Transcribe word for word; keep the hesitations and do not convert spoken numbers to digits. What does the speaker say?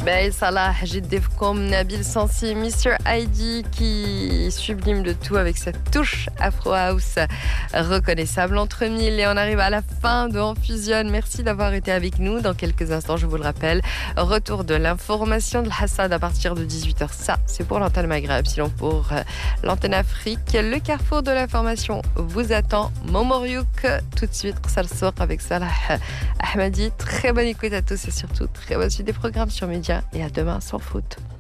Ben Salah, Jiddefkom, Nabil Sansi, mister I D qui sublime le tout avec cette touche Afro House reconnaissable entre mille. Et on arrive à la fin de On Fusionne. Merci d'avoir été avec nous. Dans quelques instants, je vous le rappelle, retour de l'information de Hassad à partir de dix-huit heures. Ça, c'est pour l'antenne Maghreb. Sinon, pour l'antenne Afrique, le carrefour de l'information vous attend. Momoriouk, tout de suite, Salsouk avec Salah Ahmadi. Très bonne écoute à tous et surtout très bonne suite des programmes sur Média. Et à demain sans faute.